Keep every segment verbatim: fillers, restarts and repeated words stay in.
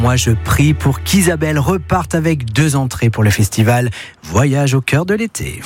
Moi, je prie pour qu'Isabelle reparte avec deux entrées pour le festival Voyage au cœur de l'été.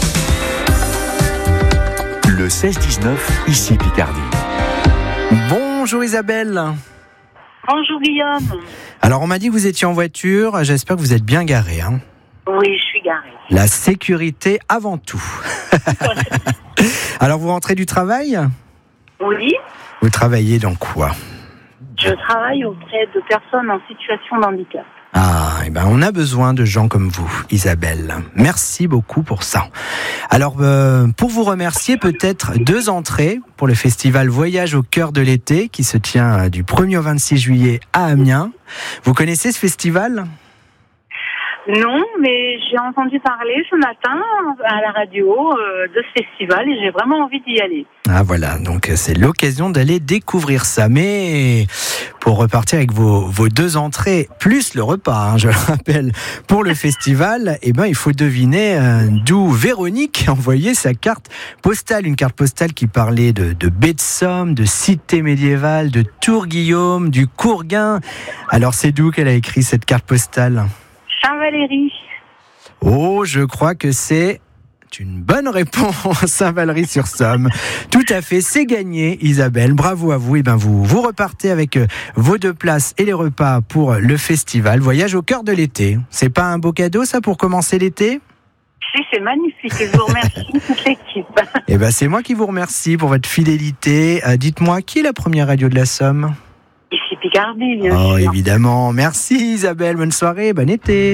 Le seize dix-neuf, ici Picardie. Bonjour Isabelle. Bonjour Guillaume. Alors, on m'a dit que vous étiez en voiture. J'espère que vous êtes bien garé. Hein. Oui, je suis garée. La sécurité avant tout. Alors, vous rentrez du travail ? Oui, Vous travaillez dans quoi ? je travaille auprès de personnes en situation de handicap. Ah, eh ben on a besoin de gens comme vous, Isabelle. Merci beaucoup pour ça. Alors, euh, pour vous remercier, peut-être deux entrées pour le festival Voyage au cœur de l'été qui se tient du premier au vingt-six juillet à Amiens. Vous connaissez ce festival ? Non, mais j'ai entendu parler ce matin à la radio euh, de ce festival et j'ai vraiment envie d'y aller. Ah voilà, donc c'est l'occasion d'aller découvrir ça. Mais pour repartir avec vos, vos deux entrées, plus le repas, hein, je le rappelle, pour le festival, eh ben, il faut deviner euh, d'où Véronique a envoyé sa carte postale. Une carte postale qui parlait de, de baie de Somme, de cité médiévale, de Tour-Guillaume, du Courguin. Alors c'est d'où qu'elle a écrit cette carte postale ? Saint-Valéry. Oh, je crois que c'est une bonne réponse, Saint-Valery-sur-Somme. Tout à fait, c'est gagné, Isabelle. Bravo à vous. Et ben vous, vous repartez avec vos deux places et les repas pour le festival Voyage au cœur de l'été. C'est pas un beau cadeau, ça, pour commencer l'été ? Si, c'est magnifique. Je vous remercie, toute l'équipe. Et ben c'est moi qui vous remercie pour votre fidélité. Euh, dites-moi, qui est la première radio de la Somme ? Ici Picardie, bien Oh, sûr. évidemment. Merci, Isabelle. Bonne soirée, bon été.